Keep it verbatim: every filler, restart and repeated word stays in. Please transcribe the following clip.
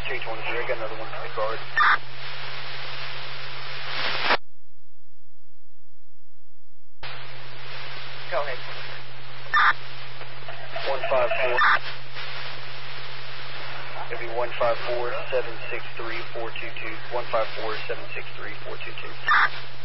two twenty-three, I got another one for the guard. Go ahead. one five four. It'll be one five four, seven six three, four two two. one five four, seven six three, four two two.